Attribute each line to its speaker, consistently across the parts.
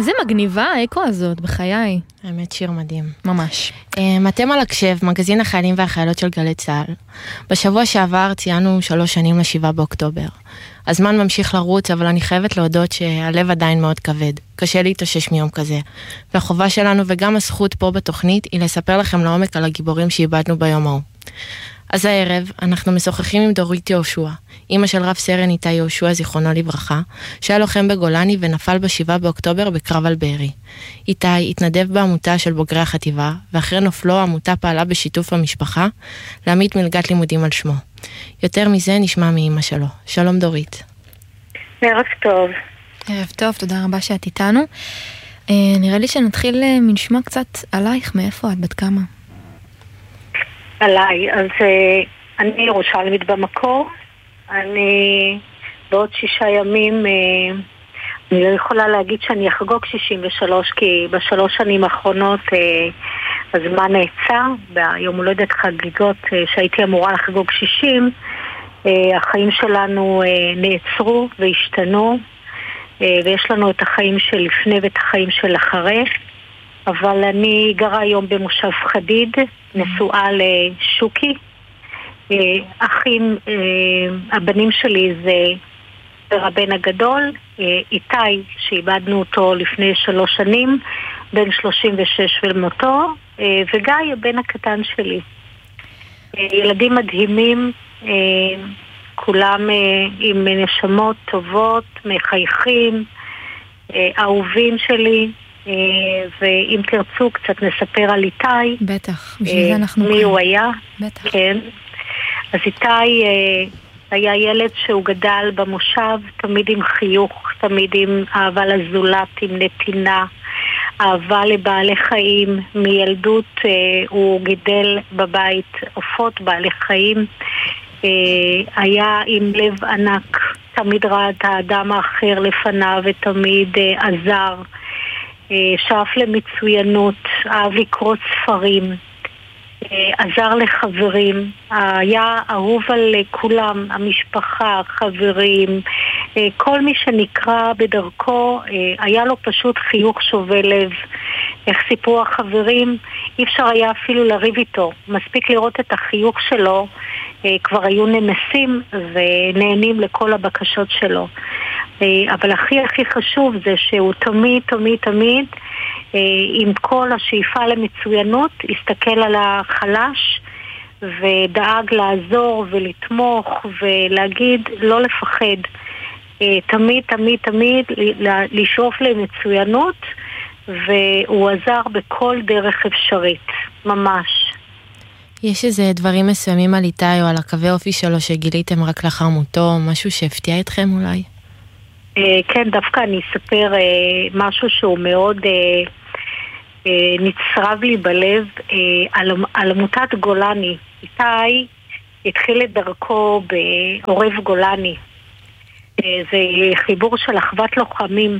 Speaker 1: איזה מגניבה האקו הזאת, בחיי.
Speaker 2: האמת שיר מדהים.
Speaker 1: ממש.
Speaker 2: אתם על הקשב, מגזין החיילים והחיילות של גלי צה"ל. בשבוע שעבר ציינו 3 שנים ל7 באוקטובר. הזמן ממשיך לרוץ, אבל אני חייבת להודות שהלב עדיין מאוד כבד. קשה להתאושש מיום כזה. והחובה שלנו וגם הזכות פה בתוכנית היא לספר לכם לעומק על הגיבורים שאיבדנו ביום ההוא. אז הערב אנחנו משוחחים עם דורית יהושע, אמא של רב סרן איתי יהושע זיכרונו לברכה, שהיה לוחם בגולני ונפל ב7 באוקטובר בקרב על בארי. איתי התנדב בעמותה של בוגרי החטיבה, ואחרי נופלו העמותה פעלה בשיתוף המשפחה להעמיד מלגת לימודים על שמו. יותר מזה נשמע מאמא שלו. שלום דורית.
Speaker 3: ערב טוב.
Speaker 1: ערב טוב, תודה רבה שאת איתנו. נראה לי שנתחיל מנשמע קצת עלייך, מאיפה את, בת כמה?
Speaker 3: עליי, אז אני ירושלמית במקור. אני בעוד 6 ימים, אני לא יכולה להגיד שאני אחגוג 63, כי ב3 שנים האחרונות הזמן נעצר. ביום הולדת חגיגות שהייתי אמורה לחגוג 60, החיים שלנו נעצרו והשתנו, ויש לנו את החיים של לפני ואת החיים של אחרי. אבל אני גרה היום במושב חדיד, נשואה לשוקי. אחים, הבנים שלי זה הבן הגדול, איתי, שאיבדנו אותו לפני 3 שנים, בן 36 ולמותו, וגיא, הבן הקטן שלי. ילדים מדהימים, כולם עם נשמות טובות, מחייכים, אהובים שלי. ואם תרצו קצת נספר על איתי.
Speaker 1: בטח, בשביל זה אנחנו
Speaker 3: מי הוא היה.
Speaker 1: בטח.
Speaker 3: כן. אז איתי היה ילד שהוא גדל במושב, תמיד עם חיוך, תמיד עם אהבה לזולת, עם נתינה, אהבה לבעלי חיים. מילדות הוא גידל בבית עופות, בעלי חיים. היה עם לב ענק, תמיד ראה את האדם האחר לפניו ותמיד עזר. שאף למצוינות, אהב לקרוא ספרים, עזר לחברים, היה אהוב על כולם, המשפחה, חברים, כל מי שנקרא בדרכו, היה לו פשוט חיוך שובה לב. איך סיפרו החברים, אי אפשר היה אפילו לריב איתו, מספיק לראות את החיוך שלו, כבר היו נמסים ונהנים לכל הבקשות שלו. אבל הכי חשוב זה שהוא תמיד עם כל השאיפה למצוינות הסתכל על החלש ודאג לעזור ולתמוך ולהגיד לא לפחד, תמיד לשאוף למצוינות, והוא עזר בכל דרך אפשרית, ממש.
Speaker 2: יש איזה דברים מסוימים על איתי או על הקווי אופי שלו שגיליתם רק לאחר מותו, משהו שהפתיע אתכם אולי?
Speaker 3: כן, דווקא אני אספר משהו שהוא מאוד נצרב לי בלב על עמותת גולני. איתי התחיל את דרכו בעורב גולני. זה חיבור של אחוות לוחמים.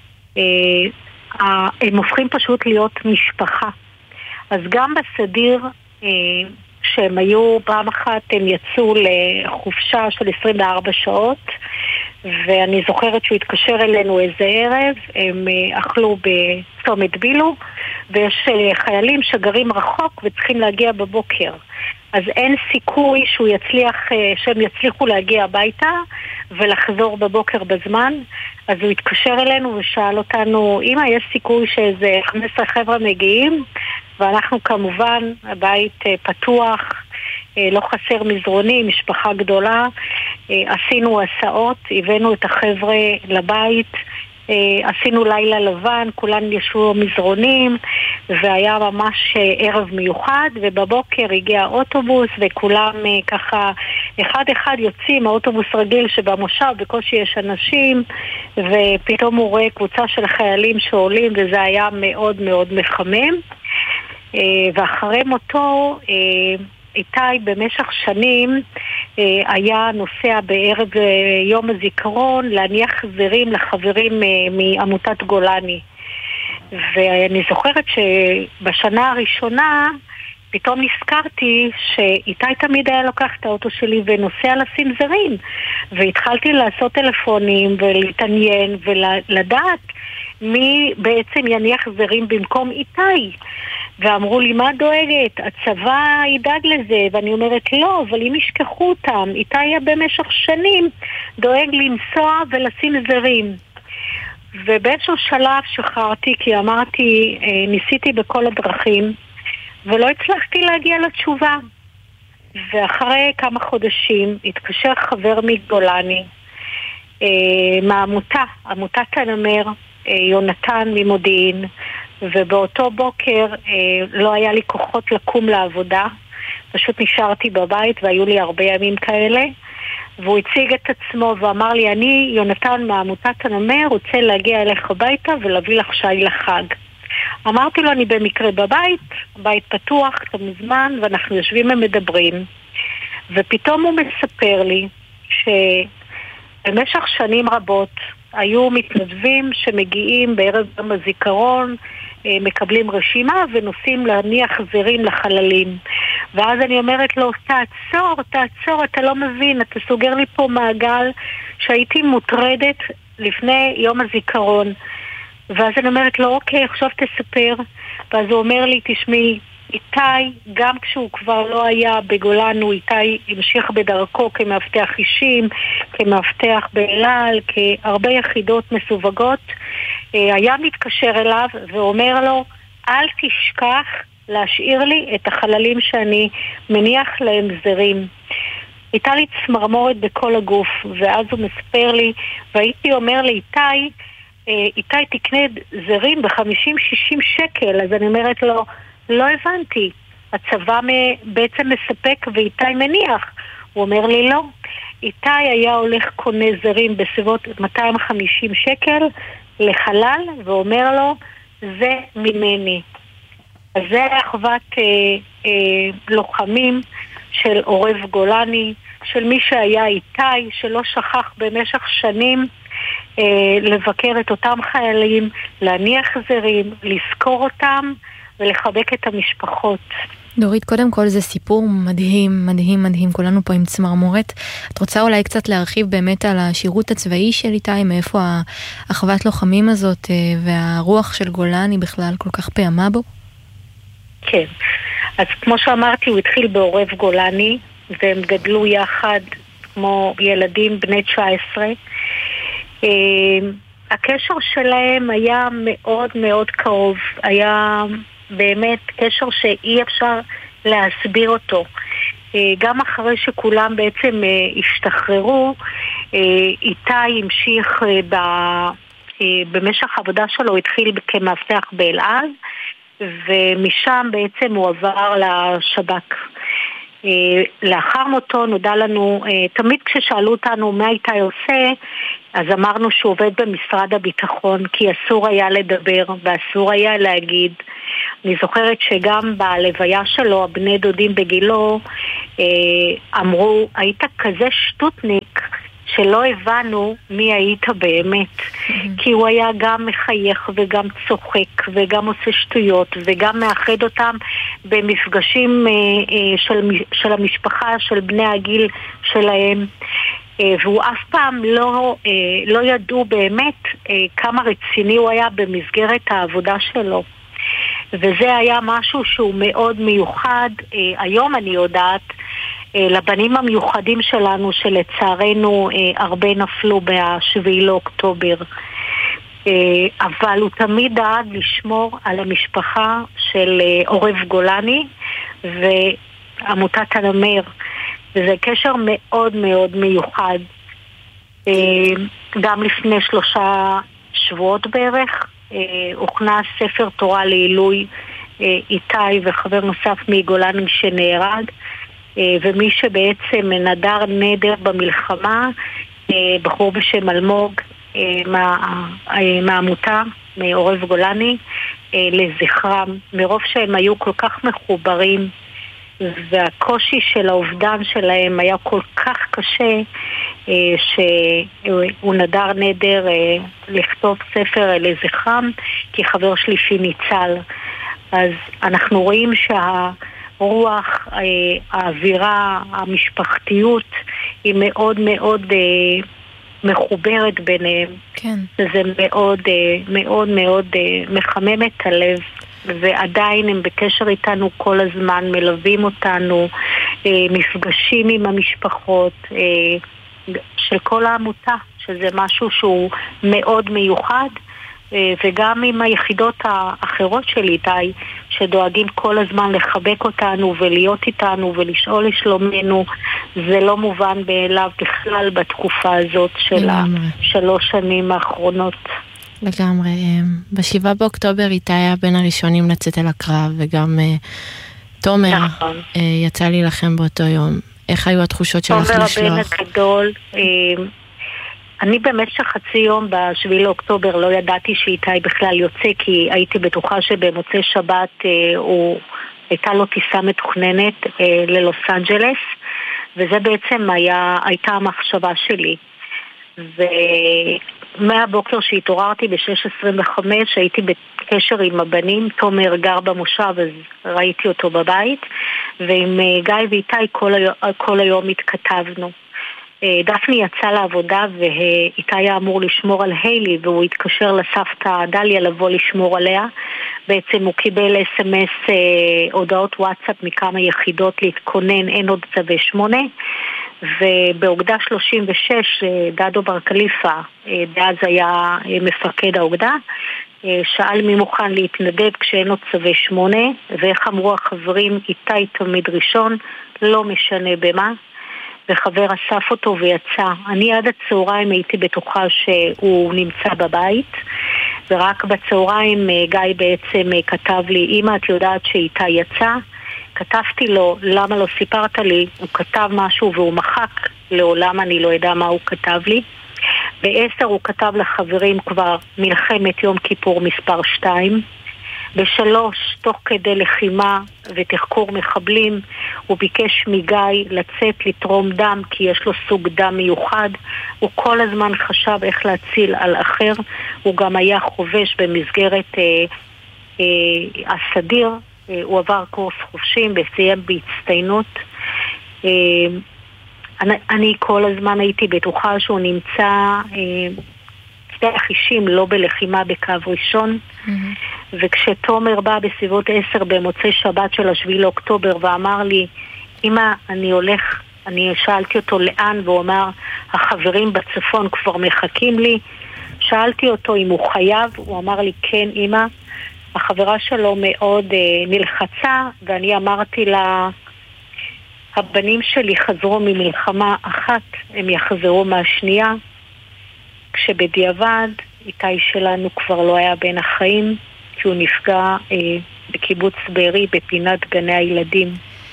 Speaker 3: הם הופכים פשוט להיות משפחה. אז גם בסדיר שהם היו פעם אחת, הם יצאו לחופשה של 24 שעות, ואני זוכרת שהוא התקשר אלינו איזה ערב, הם אכלו בצומת בילו, ויש חיילים שגרים רחוק וצריכים להגיע בבוקר. אז אין סיכוי שהם יצליחו להגיע הביתה ולחזור בבוקר בזמן. אז הוא התקשר אלינו ושאל אותנו, אמא, יש סיכוי שאיזה 15 חבר'ה מגיעים? ואנחנו כמובן, הבית פתוח, לא חסר מזרונים, משפחה גדולה, עשינו הסעות, הבאנו את החבר'ה לבית, עשינו לילה לבן, כולן ישבו מזרונים, והיה ממש ערב מיוחד, ובבוקר הגיע האוטובוס, וכולם ככה אחד יוצאים, האוטובוס רגיל שבמושב בקושי יש אנשים, ופתאום הוא רואה קבוצה של חיילים שעולים, וזה היה מאוד מאוד מחמם. ואחרי מותו איתי במשך שנים היה נוסע בערב יום הזיכרון להניח זרים לחברים מעמותת גולני. ואני זוכרת שבשנה הראשונה פתאום נזכרתי שאיתי תמיד היה לוקח את האוטו שלי ונוסע לשים זרים, והתחלתי לעשות טלפונים ולהתעניין ולדעת מי בעצם יניח זרים במקום איתי. ואמרו לי, מה דואגת? הצבא ידאג לזה. ואני אומרת, לא, אבל אם ישכחו אותם, איתי היה במשך שנים דואג לנסוע ולשים זרים. ובאיזשהו שלב שחררתי, כי אמרתי, ניסיתי בכל הדרכים, ולא הצלחתי להגיע לתשובה. ואחרי כמה חודשים התקשר חבר מגולני, מהעמותה, עמותת הנמר, יונתן ממודיעין, ובאותו בוקר לא היה לי כוחות לקום לעבודה, פשוט נשארתי בבית והיו לי הרבה ימים כאלה, והוא הציג את עצמו ואמר לי, אני יונתן מעמותת הנמר, רוצה להגיע אליך הביתה ולהביא לך שי לחג. אמרתי לו, אני במקרה בבית, בית פתוח, אתה מוזמן, ואנחנו יושבים ומדברים. ופתאום הוא מספר לי שבמשך שנים רבות היו מתנדבים שמגיעים בערב יום הזיכרון, מקבלים רשימה ונוסעים להניח זרים לחללים. ואז אני אומרת לו, תעצור, אתה לא מבין, אתה סוגר לי פה מעגל שהייתי מוטרדת לפני יום הזיכרון. ואז אני אומרת לו, אוקיי, עכשיו תספר. ואז הוא אומר לי, תשמעי, איתי, גם כשהוא כבר לא היה בגולן, איתי המשיך בדרכו כמאבטח אישים, כמאבטח באלעל, כהרבה יחידות מסווגות, היה מתקשר אליו ואומר לו, אל תשכח להשאיר לי את החללים שאני מניח להם זרים. הייתה לי צמרמורת בכל הגוף, ואז הוא מספר לי, והייתי אומר לאיתי, איתי תקנה זרים ב50-60 שקל. אז אני אומרת לו, לא הבנתי, הצבא בעצם מספק ואיתי מניח. הוא אומר לי לא, איתי היה הולך קונה זרים בסביבות 250 שקל לחלל, ואומר לו, זה ממני. אז זה אחוות לוחמים של עורב גולני, של מי שהיה איתי, שלא שכח במשך שנים לבקר את אותם חיילים, להניח זרים, לזכור אותם ולחבק את המשפחות.
Speaker 1: דורית, קודם כל זה סיפור מדהים, כולנו פה עם צמרמורת. את רוצה אולי קצת להרחיב באמת על השירות הצבאי של איתי, מאיפה האחוות לוחמים הזאת והרוח של גולני בכלל כל כך פעמה בו?
Speaker 3: כן, אז כמו שאמרתי, הוא התחיל בעורב גולני, והם גדלו יחד כמו ילדים בני 19. הקשר שלהם היה מאוד מאוד קרוב, היה באמת קשר שאי אפשר להסביר אותו. גם אחרי שכולם בעצם השתחררו, איתי המשיך במשך העבודה שלו, התחיל כמאבטח באלעד, ומשם בעצם הוא עבר לשב"כ. לאחר מותו נודע לנו, תמיד כששאלו אותנו מה איתי עושה, אז אמרנו שהוא עובד במשרד הביטחון, כי אסור היה לדבר ואסור היה להגיד. אני זוכרת שגם בלוויה שלו, הבני דודים בגילו, אמרו, היית כזה שטוטניק שלא הבנו מי היית באמת. כי הוא היה גם מחייך וגם צוחק וגם עושה שטויות וגם מאחד אותם במפגשים של המשפחה, של בני הגיל שלהם. והוא אף פעם לא ידעו באמת כמה רציני הוא היה במסגרת העבודה שלו. וזה היה משהו שהוא מאוד מיוחד. היום אני יודעת, לבנים המיוחדים שלנו שלצערנו הרבה נפלו ב7 לאוקטובר, אבל הוא תמיד דאג לשמור על המשפחה של עורב גולני ועמותת הנמר, וזה קשר מאוד מאוד מיוחד. גם לפני 3 שבועות בערך הוכנס ספר תורה לעילוי איתי וחבר נוסף מגולני שנהרג, ומי שבעצם נדר נדר במלחמה, בחור בשם אלמוג מהעמותה, מעורב גולני, לזכרם, מרוב שהם היו כל כך מחוברים, והקושי של האובדן שלהם היה כל כך קשה, שהוא נדר נדר לכתוב ספר לזכרם, כי חבר שלישי ניצל. אז אנחנו רואים רוח, האווירה, המשפחתיות היא מאוד מאוד מחוברת ביניהם.
Speaker 1: כן.
Speaker 3: זה מאוד מאוד מאוד מחמם את הלב, ועדיין הם בקשר איתנו כל הזמן, מלווים אותנו, מפגשים עם המשפחות של כל העמותה, שזה משהו שהוא מאוד מיוחד, וגם עם היחידות האחרות של איתי, שדואגים כל הזמן לחבק אותנו ולהיות איתנו ולשאול לשלומנו. זה לא מובן מאליו בכלל בתקופה הזאת של 3 שנים האחרונות.
Speaker 2: לגמרי. ב7 באוקטובר איתי היה בין הראשונים לצאת אל הקרב, וגם תומר יצא להילחם באותו יום. איך היו התחושות שלך לשלוח?
Speaker 3: תומר הבן הגדול, אני במשך חצי יום ב7 לאוקטובר לא ידעתי שאיתי בכלל יוצא, כי הייתי בטוחה שבמוצאי שבת הייתה לו טיסה מתוכננת ללוס אנג'לס, וזה בעצם הייתה המחשבה שלי. ומהבוקר שהתעוררתי ב6:25 הייתי בקשר עם הבנים. תומר גר במושב, אז ראיתי אותו בבית, ועם גיא ואיתי כל היום התכתבנו. דפני יצא לעבודה ואיתי היה אמור לשמור על היילי, והוא התקשר לסבתא דליה לבוא לשמור עליה. בעצם הוא קיבל SMS, הודעות וואטסאפ מכמה יחידות להתכונן, אין עוד צווי 8, ובאוגדה 36 דדו בר קליפה, דאז היה מפקד האוגדה, שאל מי מוכן להתנדב כשאין עוד צווי 8, ואיך אמרו החברים, איתי תמיד ראשון, לא משנה במה, וחבר אסף אותו ויצא. אני עד הצהריים הייתי בטוחה שהוא נמצא בבית, ורק בצהריים גיא בעצם כתב לי, אמא את יודעת שאיתי יצא? כתבתי לו, למה לא סיפרת לי? הוא כתב משהו והוא מחק, לעולם אני לא יודע מה הוא כתב לי. ב10 הוא כתב לחברים כבר מלחמת יום כיפור מספר 2. ב3, תוך כדי לחימה ותחקור מחבלים, הוא ביקש מגיא לצאת לתרום דם, כי יש לו סוג דם מיוחד. הוא כל הזמן חשב איך להציל על אחר. הוא גם היה חובש במסגרת הסדיר. הוא עבר קורס חובשים וסיים בהצטיינות. אני כל הזמן הייתי בטוחה שהוא נמצא שדה חישים, לא בלחימה בקו ראשון. וכשתומר בא בסביבות 10 במוצאי שבת של 7 לאוקטובר ואמר לי, אמא אני הולך, אני שאלתי אותו לאן, והוא אמר החברים בצפון כבר מחכים לי. שאלתי אותו אם הוא חייב, הוא אמר לי כן אמא. החברה שלו מאוד נלחצה, ואני אמרתי לה, הבנים שלי חזרו ממלחמה אחת, הם יחזרו מהשנייה. כשבדיעבד איתי שלנו כבר לא היה בין החיים, כי הוא נפגע בקיבוץ בארי בפינת גני הילדים.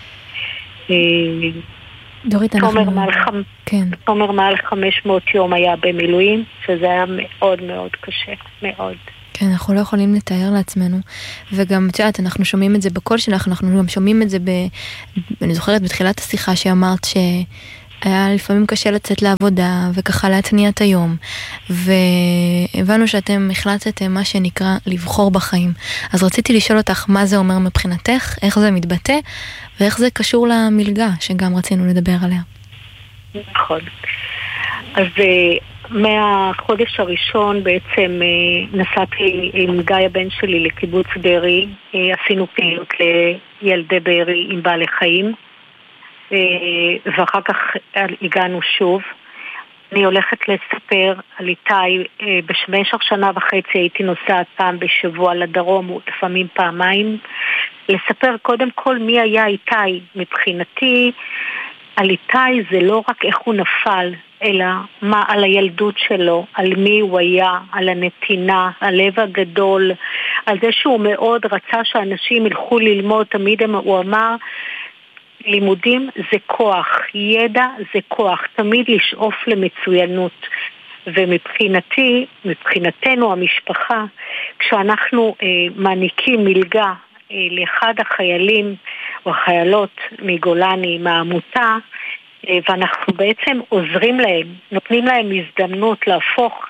Speaker 1: דורית,
Speaker 3: תומר מעל 500 יום היה במילואים, שזה היה מאוד מאוד קשה, מאוד.
Speaker 1: כן, אנחנו לא יכולים לתאר לעצמנו, וגם, תשעת, אנחנו שומעים את זה בקול שלך, אנחנו גם שומעים את זה אני זוכרת בתחילת השיחה שאמרת היה לפעמים קשה לצאת לעבודה, וככה להתניע את היום, והבנו שאתם החלטתם מה שנקרא לבחור בחיים. אז רציתי לשאול אותך מה זה אומר מבחינתך, איך זה מתבטא, ואיך זה קשור למלגה שגם רצינו לדבר עליה.
Speaker 3: נכון. אז מהחודש הראשון בעצם נסעתי עם גיא הבן שלי לקיבוץ בארי, עשינו פעילות לילדי בארי עם בעלי חיים, ואחר כך הגענו שוב. אני הולכת לספר על איתי, במשך 1.5 שנה הייתי נוסעת פעם בשבוע לדרום, לפעמים פעמיים, לספר קודם כל מי היה איתי. מבחינתי על איתי זה לא רק איך הוא נפל, אלא מה על הילדות שלו, על מי הוא היה, על הנתינה, הלב הגדול, על זה שהוא מאוד רצה שאנשים ילכו ללמוד. תמיד הוא אמר, לימודים זה כוח, ידע זה כוח, תמיד לשאוף למצוינות. ומבחינתנו המשפחה, כשאנחנו מעניקים מלגה לאחד החיילים או החיילות מגולני, מהעמותה, ואנחנו בעצם עוזרים להם, נותנים להם הזדמנות להפוך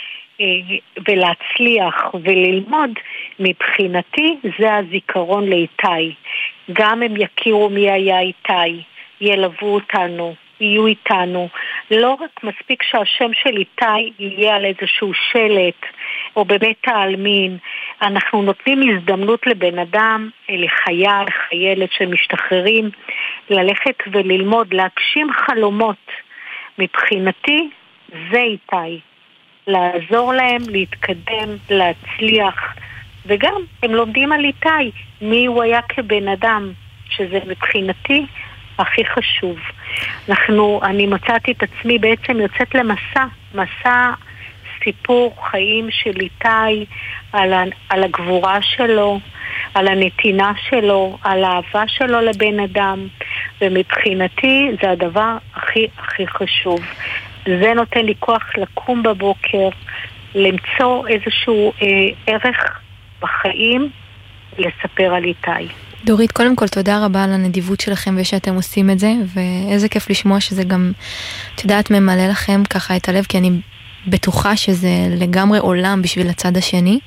Speaker 3: ולהצליח וללמוד, מבחינתי זה הזיכרון לאיתי. גם הם יכירו מי היה איתי, ילוו אותנו, יהיו איתנו. לא רק מספיק שהשם של איתי יהיה על איזשהו שלט או בבית העלמין, אנחנו נותנים הזדמנות לבן אדם, לחייל, חיילת שמשתחררים, ללכת וללמוד, להגשים חלומות. מבחינתי זה איתי, לעזור להם להתקדם, להצליח, וגם הם לומדים על איתי מי הוא היה כבן אדם, שזה מבחינתי הכי חשוב. אני מצאתי את עצמי בעצם יוצאת למסע סיפור חיים של איתי, על הגבורה שלו, על הנתינה שלו, על האהבה שלו לבן אדם, ומבחינתי זה הדבר הכי חשוב. זה נותן לי כוח לקום בבוקר, למצוא איזשהו ערך בחיים, לספר על איתי.
Speaker 1: דורית, קודם כל תודה רבה על הנדיבות שלכם ושאתם עושים את זה, ואיזה כיף לשמוע שזה גם, את יודעת, ממלא לכם ככה את הלב, כי אני בטוחה שזה לגמרי עולם בשביל הצד השני.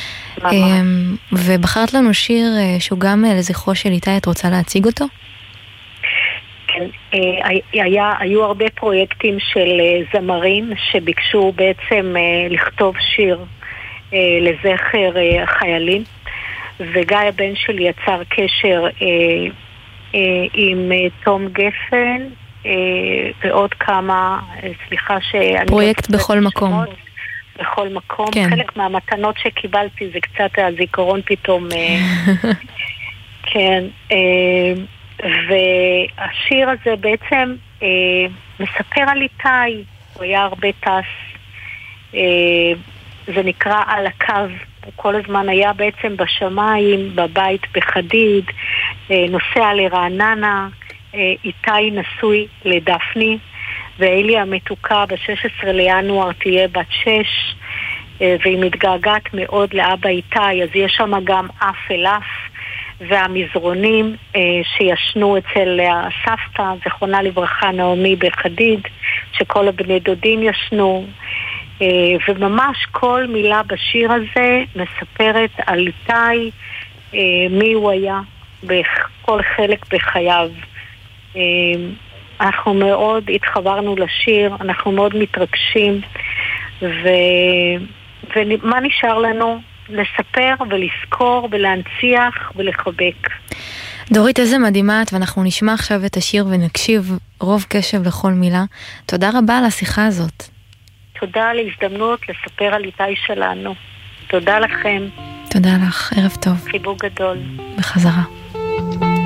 Speaker 1: ובחרת לנו שיר שהוא גם לזכרו של איתי, את רוצה להציג אותו?
Speaker 3: כן, היו הרבה פרויקטים של זמרים שביקשו בעצם לכתוב שיר לזכר החיילים, וגיא הבן שלי יצר קשר עם תום גפן ועוד כמה, סליחה שאני...
Speaker 1: פרויקט בכל מקום.
Speaker 3: בכל מקום.
Speaker 1: כן.
Speaker 3: חלק מהמתנות שקיבלתי זה קצת הזיכרון פתאום. כן. והשיר הזה בעצם מספר על איתי. הוא היה הרבה טס. זה נקרא על הקו. הוא כל הזמן היה בעצם בשמיים, בבית בחדיד, נוסע לרעננה, איתי נשוי לדפני, ואלי המתוקה ב-16 לינואר תהיה בת 6, והיא מתגעגעת מאוד לאבא איתי, אז יש שם גם אף אל אף, והמזרונים שישנו אצל הסבתא, זכרונה לברכה נעמי בחדיד, שכל הבני דודים ישנו, וממש כל מילה בשיר הזה מספרת על איתי, מי הוא היה בכל חלק בחייו. אנחנו מאוד התחברנו לשיר, אנחנו מאוד מתרגשים, ומה נשאר לנו? לספר ולזכור ולהנציח ולחבק.
Speaker 1: דורית, איזה מדהימה את, ואנחנו נשמע עכשיו את השיר ונקשיב רוב קשב לכל מילה. תודה רבה על השיחה הזאת.
Speaker 3: תודה על ההזדמנות לספר על איתי שלנו. תודה לכם.
Speaker 1: תודה לך, ערב טוב.
Speaker 3: חיבוק גדול.
Speaker 1: בחזרה.